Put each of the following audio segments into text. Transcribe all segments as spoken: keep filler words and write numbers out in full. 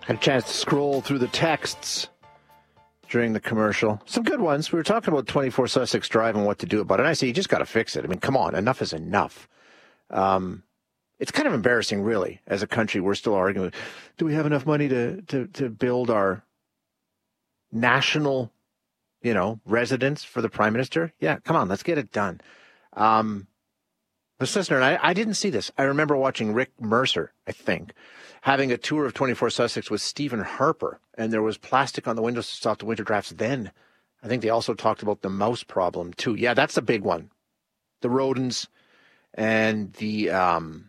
Had a chance to scroll through the texts during the commercial. Some good ones. We were talking about twenty-four Sussex Drive and what to do about it. And I say, you just got to fix it. I mean, come on. Enough is enough. Um, it's kind of embarrassing, really, as a country. We're still arguing, do we have enough money to, to, to build our national, you know, residence for the Prime Minister? Yeah, come on. Let's get it done. Um, this listener, and I, I didn't see this. I remember watching Rick Mercer, I think, having a tour of twenty-four Sussex with Stephen Harper, and there was plastic on the windows to stop the winter drafts then. I think they also talked about the mouse problem, too. Yeah, that's the big one. The rodents and the um,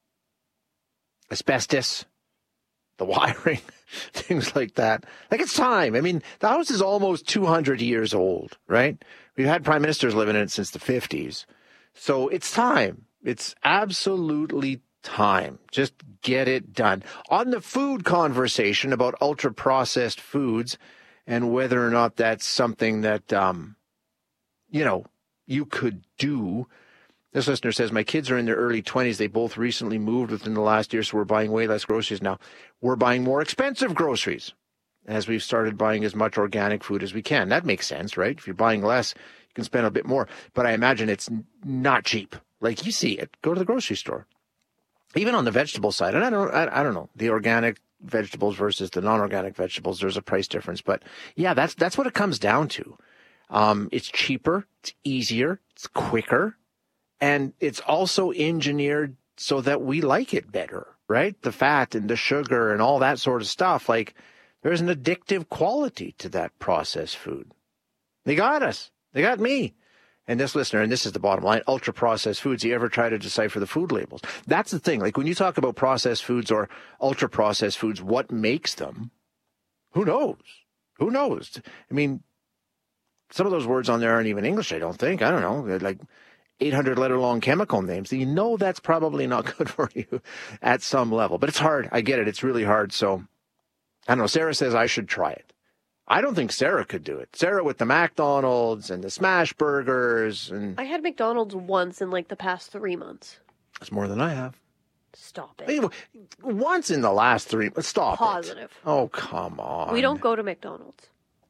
asbestos, the wiring, things like that. Like, it's time. I mean, the house is almost two hundred years old, right? We've had prime ministers living in it since the fifties. So it's time. It's absolutely time. Just get it done. On the food conversation about ultra-processed foods and whether or not that's something that, um, you know, you could do. This listener says, my kids are in their early twenties. They both recently moved within the last year, so we're buying way less groceries now. We're buying more expensive groceries as we've started buying as much organic food as we can. That makes sense, right? If you're buying less, you can spend a bit more. But I imagine it's not cheap. Like, you see it. Go to the grocery store. Even on the vegetable side, and I don't, I, I don't know, the organic vegetables versus the non-organic vegetables, there's a price difference. But yeah, that's that's what it comes down to. Um, it's cheaper, it's easier, it's quicker, and it's also engineered so that we like it better, right? The fat and the sugar and all that sort of stuff. Like, there's an addictive quality to that processed food. They got us. They got me. And this listener, and this is the bottom line, ultra-processed foods, you ever try to decipher the food labels? That's the thing. Like, when you talk about processed foods or ultra-processed foods, what makes them? Who knows? Who knows? I mean, some of those words on there aren't even English, I don't think. I don't know. They're like eight hundred letter long chemical names. You know that's probably not good for you at some level. But it's hard. I get it. It's really hard. So, I don't know. Sarah says I should try it. I don't think Sarah could do it. Sarah with the McDonald's and the smash burgers. And I had McDonald's once in like the past three months. That's more than I have. Stop it. I mean, once in the last three months. Stop Positive. it. Oh, come on. We don't go to McDonald's.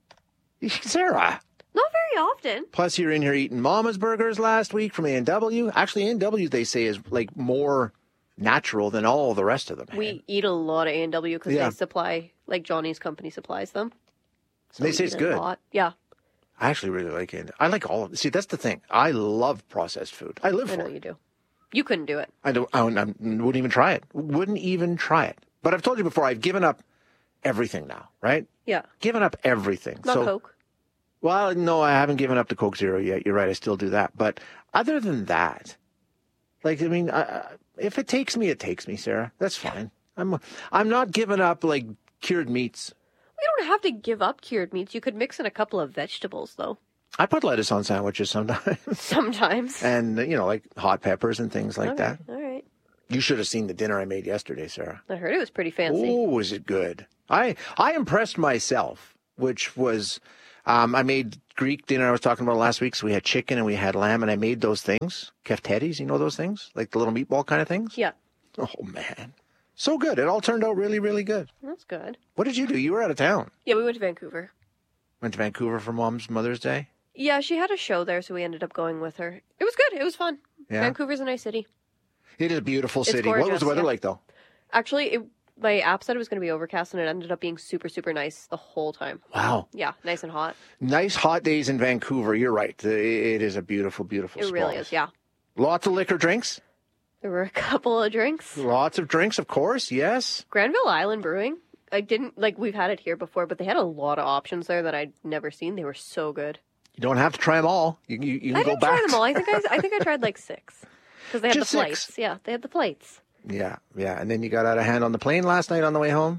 Sarah. Not very often. Plus, you're in here eating Mama's Burgers last week from A and W. Actually, A and W, they say, is like more natural than all the rest of them. We eat a lot of A and W because Yeah. they supply, like Johnny's company supplies them. So They we say eat it's it good. A lot. Yeah. I actually really like it. I like all of it. See, that's the thing. I love processed food. I live I for know it. you do. You couldn't do it. I don't. I wouldn't wouldn't even try it. Wouldn't even try it. But I've told you before. I've given up everything now. Right? Yeah. Given up everything. Not so, Coke. Well, no, I haven't given up the Coke Zero yet. You're right. I still do that. But other than that, like, I mean, I, if it takes me, it takes me, Sarah. That's fine. I'm. I'm not giving up like cured meats. We don't have to give up cured meats. You could mix in a couple of vegetables, though. I put lettuce on sandwiches sometimes. Sometimes. And, you know, like hot peppers and things like Okay, that. all right. You should have seen the dinner I made yesterday, Sarah. I heard it was pretty fancy. Oh, was it good? I I impressed myself, which was, um, I made Greek dinner I was talking about last week. So we had chicken and we had lamb, and I made those things, keftedes, you know those things? Like the little meatball kind of things? Yeah. Oh, man. So good. It all turned out really, really good. That's good. What did you do? You were out of town. Yeah, we went to Vancouver. Went to Vancouver for Mom's Mother's Day? Yeah, she had a show there, so we ended up going with her. It was good. It was fun. Yeah. Vancouver's a nice city. It is a beautiful It's city. What was gorgeous, the weather yeah. like, though? Actually, it, my app said it was going to be overcast, and it ended up being super, super nice the whole time. Wow. Yeah, nice and hot. Nice hot days in Vancouver. You're right. It is a beautiful, beautiful It spot. really is, yeah. Lots of liquor drinks. There were a couple of drinks. Lots of drinks, of course. Yes. Granville Island Brewing. I didn't, like, we've had it here before, but they had a lot of options there that I'd never seen. They were so good. You don't have to try them all. You, you, you can I go didn't back. try them all. I think I, I think I tried like six. Because they had Just the six? flights. Yeah, they had the flights. Yeah, yeah. And then you got out of hand on the plane last night on the way home?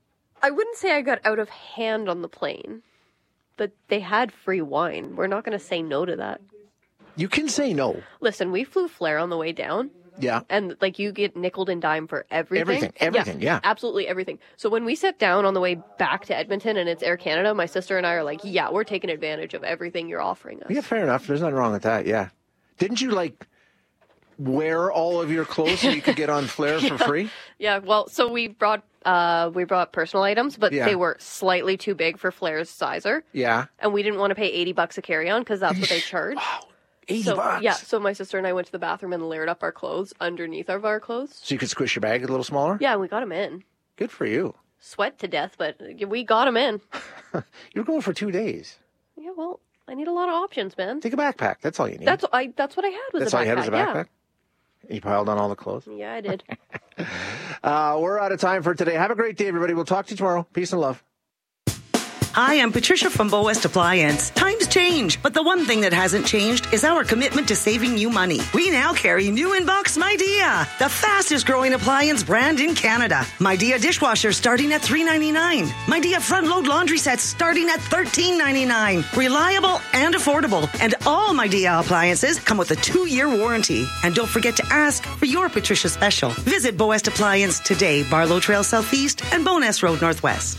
I wouldn't say I got out of hand on the plane, but they had free wine. We're not going to say no to that. You can say no. Listen, we flew Flair on the way down. Yeah. And, like, you get nickeled and dime for everything. Everything, everything, yeah. Absolutely everything. So when we sit down on the way back to Edmonton and it's Air Canada, my sister and I are like, yeah, we're taking advantage of everything you're offering us. Yeah, fair enough. There's nothing wrong with that, yeah. Didn't you, like, wear all of your clothes so you could get on Flair yeah. for free? Yeah, well, so we brought uh, we brought personal items, but Yeah. they were slightly too big for Flair's sizer. Yeah. And we didn't want to pay eighty bucks a carry-on because that's what they charge. Wow. eighty so, bucks? Yeah, so my sister and I went to the bathroom and layered up our clothes underneath of our clothes. So you could squish your bag a little smaller? Yeah, and we got them in. Good for you. Sweat to death, but we got them in. You're going for two days. Yeah, well, I need a lot of options, man. Take a backpack. That's all you need. That's I. That's what I had was That's a backpack. all you had was a backpack? Yeah. You piled on all the clothes? Yeah, I did. Uh, we're out of time for today. Have a great day, everybody. We'll talk to you tomorrow. Peace and love. Hi, I'm Patricia from Bow West Appliance. Times change, but the one thing that hasn't changed is our commitment to saving you money. We now carry new inbox Midea, the fastest growing appliance brand in Canada. Midea dishwasher starting at three ninety-nine. Midea front load laundry sets starting at thirteen ninety-nine. Reliable and affordable. And all Midea appliances come with a two-year warranty. And don't forget to ask for your Patricia special. Visit Bow West Appliance today, Barlow Trail Southeast and Bowness Road Northwest.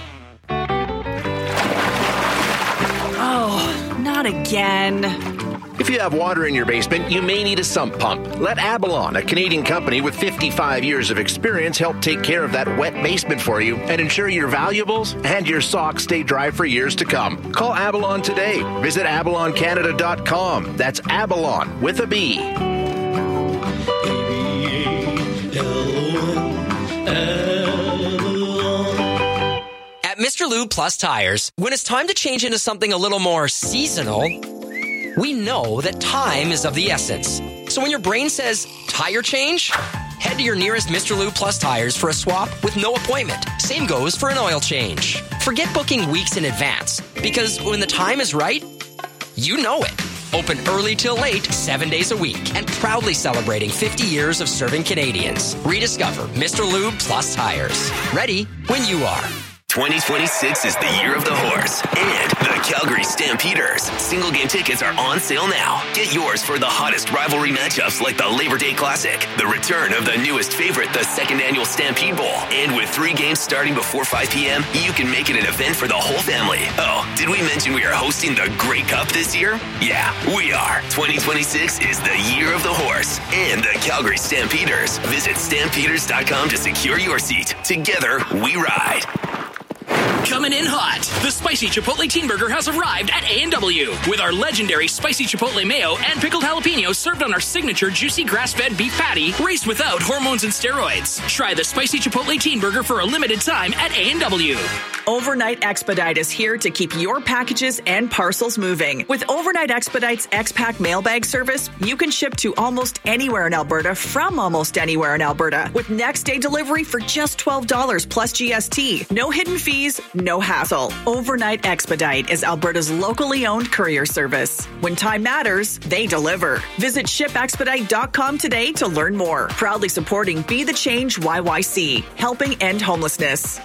Oh, not again. If you have water in your basement, you may need a sump pump. Let Avalon, a Canadian company with fifty-five years of experience, help take care of that wet basement for you and ensure your valuables and your socks stay dry for years to come. Call Avalon today. Visit avalon canada dot com. That's Avalon with a B. At Mister Lube Plus Tires, when it's time to change into something a little more seasonal, we know that time is of the essence. So when your brain says tire change, head to your nearest Mister Lube Plus Tires for a swap with no appointment. Same goes for an oil change. Forget booking weeks in advance, because when the time is right, you know it. Open early till late, seven days a week, and proudly celebrating fifty years of serving Canadians. Rediscover Mister Lube Plus Tires. Ready when you are. twenty twenty-six is the year of the horse and the Calgary Stampeders. Single game tickets are on sale now. Get yours for the hottest rivalry matchups like the Labor Day Classic, the return of the newest favorite, the second annual Stampede Bowl. And with three games starting before five p.m., you can make it an event for the whole family. Oh, did we mention we are hosting the Grey Cup this year? Yeah, we are. twenty twenty-six is the year of the horse and the Calgary Stampeders. Visit stampeders dot com to secure your seat. Together, we ride. Coming in hot, the Spicy Chipotle Teen Burger has arrived at A and W with our legendary Spicy Chipotle Mayo and pickled jalapeno served on our signature juicy grass-fed beef patty raised without hormones and steroids. Try the Spicy Chipotle Teen Burger for a limited time at A and W. Overnight Expedite is here to keep your packages and parcels moving. With Overnight Expedite's X-Pack mailbag service, you can ship to almost anywhere in Alberta from almost anywhere in Alberta with next-day delivery for just twelve dollars plus G S T. No hidden fees, no hassle. Overnight Expedite is Alberta's locally owned courier service. When time matters, they deliver. Visit ship expedite dot com today to learn more. Proudly supporting Be the Change Y Y C, helping end homelessness.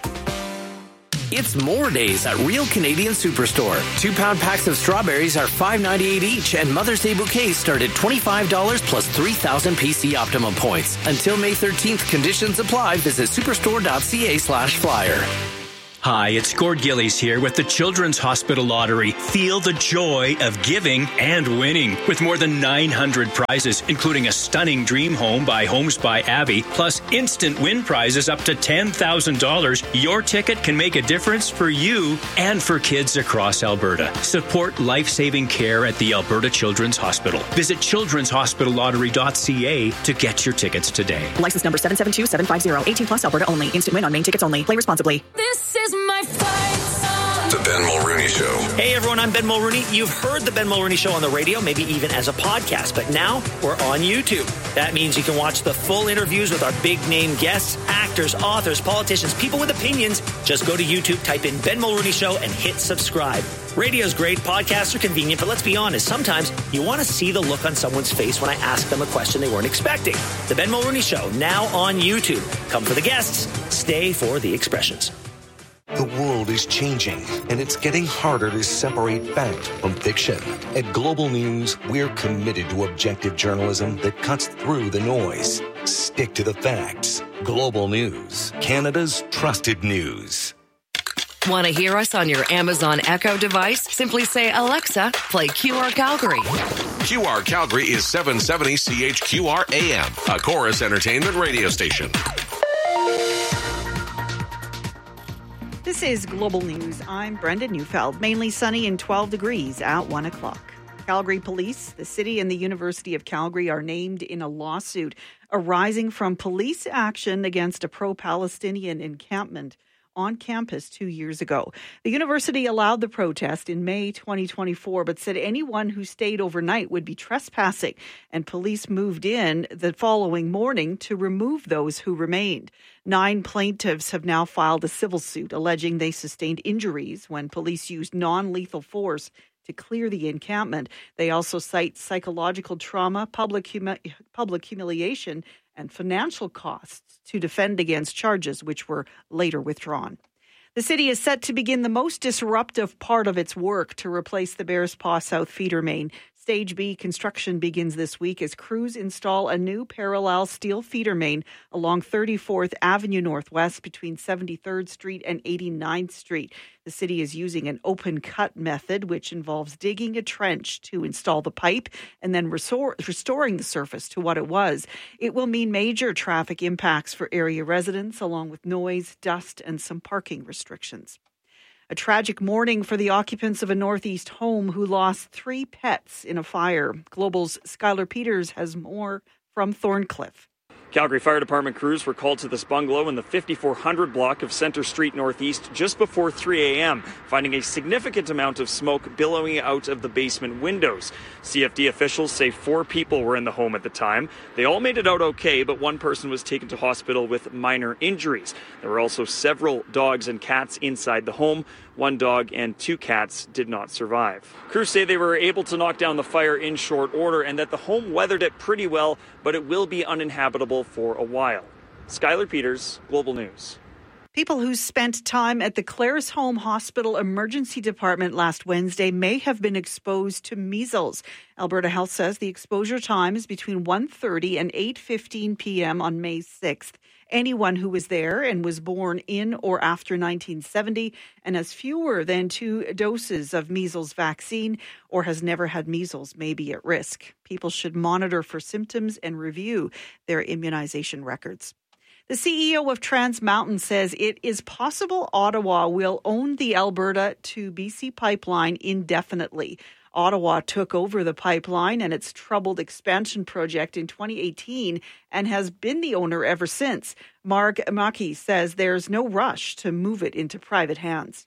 It's more days at Real Canadian Superstore. Two-pound packs of strawberries are five ninety-eight each, and Mother's Day bouquets start at twenty-five dollars plus three thousand P C Optimum points. Until May thirteenth, conditions apply. Visit superstore dot c a slash flyer. Hi, it's Gord Gillies here with the Children's Hospital Lottery. Feel the joy of giving and winning. With more than nine hundred prizes, including a stunning dream home by Homes by Abby, plus instant win prizes up to ten thousand dollars, your ticket can make a difference for you and for kids across Alberta. Support life-saving care at the Alberta Children's Hospital. Visit children's hospital lottery dot c a to get your tickets today. License number seven seven two seven five zero. eighteen plus Alberta only. Instant win on main tickets only. Play responsibly. This is my fight song. The Ben Mulrooney Show. Hey everyone, I'm Ben Mulrooney. You've heard the Ben Mulrooney Show on the radio, maybe even as a podcast, but now we're on YouTube. That means you can watch the full interviews with our big name guests, actors, authors, politicians, people with opinions. Just go to YouTube, type in Ben Mulrooney Show, and hit subscribe. Radio's great, podcasts are convenient, but let's be honest, sometimes you want to see the look on someone's face when I ask them a question they weren't expecting. The Ben Mulrooney Show, now on YouTube. Come for the guests, stay for the expressions. The world is changing, and it's getting harder to separate fact from fiction. At Global News, we're committed to objective journalism that cuts through the noise. Stick to the facts. Global News, Canada's trusted news. Want to hear us on your Amazon Echo device? Simply say, Alexa, play Q R Calgary. Q R Calgary is seven seventy C H Q R A M, a Chorus Entertainment radio station. This is Global News. I'm Brenda Neufeld. Mainly sunny and twelve degrees at one o'clock. Calgary Police, the city and the University of Calgary are named in a lawsuit arising from police action against a pro-Palestinian encampment on campus two years ago. The university allowed the protest in May twenty twenty-four, but said anyone who stayed overnight would be trespassing, and police moved in the following morning to remove those who remained. Nine plaintiffs have now filed a civil suit alleging they sustained injuries when police used non-lethal force to clear the encampment. They also cite psychological trauma, public humi- public humiliation, and financial costs to defend against charges which were later withdrawn. The city is set to begin the most disruptive part of its work to replace the Bearspaw South feeder main. Stage B construction begins this week as crews install a new parallel steel feeder main along thirty-fourth Avenue Northwest between seventy-third Street and eighty-ninth Street. The city is using an open cut method, which involves digging a trench to install the pipe and then resor- restoring the surface to what it was. It will mean major traffic impacts for area residents, along with noise, dust, and some parking restrictions. A tragic morning for the occupants of a Northeast home who lost three pets in a fire. Global's Skylar Peters has more from Thorncliffe. Calgary Fire Department crews were called to this bungalow in the fifty-four hundred block of Centre Street Northeast just before three a.m., finding a significant amount of smoke billowing out of the basement windows. C F D officials say four people were in the home at the time. They all made it out okay, but one person was taken to hospital with minor injuries. There were also several dogs and cats inside the home. One dog and two cats did not survive. Crews say they were able to knock down the fire in short order and that the home weathered it pretty well, but it will be uninhabitable for a while. Skylar Peters, Global News. People who spent time at the Claresholm Hospital Emergency Department last Wednesday may have been exposed to measles. Alberta Health says the exposure time is between one thirty and eight fifteen p.m. on May sixth. Anyone who was there and was born in or after nineteen seventy and has fewer than two doses of measles vaccine or has never had measles may be at risk. People should monitor for symptoms and review their immunization records. The C E O of Trans Mountain says it is possible Ottawa will own the Alberta to B C pipeline indefinitely. Ottawa took over the pipeline and its troubled expansion project in twenty eighteen and has been the owner ever since. Mark Maki says there's no rush to move it into private hands.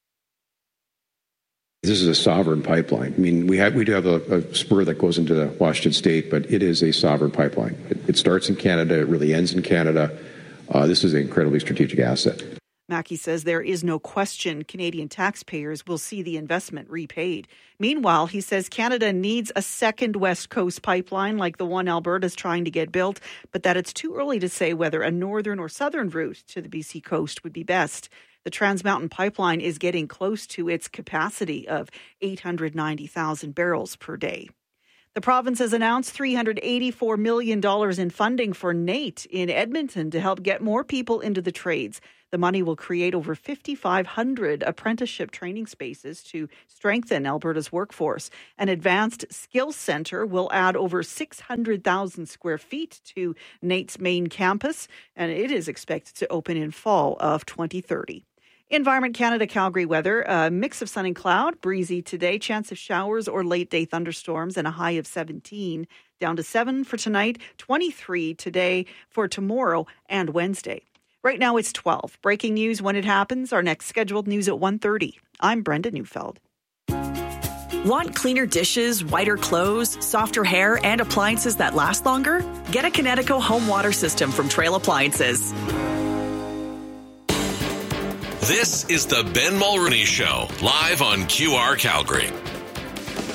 This is a sovereign pipeline. I mean, we have we do have a, a spur that goes into the Washington State, but it is a sovereign pipeline. It, it starts in Canada. It really ends in Canada. Uh, this is an incredibly strategic asset. Mackey says there is no question Canadian taxpayers will see the investment repaid. Meanwhile, he says Canada needs a second West Coast pipeline like the one Alberta's trying to get built, but that it's too early to say whether a northern or southern route to the B C coast would be best. The Trans Mountain Pipeline is getting close to its capacity of eight hundred ninety thousand barrels per day. The province has announced three hundred eighty-four million dollars in funding for NAIT in Edmonton to help get more people into the trades. The money will create over fifty-five hundred apprenticeship training spaces to strengthen Alberta's workforce. An advanced skills centre will add over six hundred thousand square feet to NAIT's main campus, and it is expected to open in fall of twenty thirty. Environment Canada Calgary weather, a mix of sun and cloud, breezy today, chance of showers or late day thunderstorms and a high of seventeen, down to seven for tonight, twenty-three today for tomorrow and Wednesday. Right now it's twelve. Breaking news when it happens. Our next scheduled news at one thirty. I'm Brenda Neufeld. Want cleaner dishes, whiter clothes, softer hair, and appliances that last longer? Get a Kinetico home water system from Trail Appliances. This is the Ben Mulroney Show, live on Q R Calgary.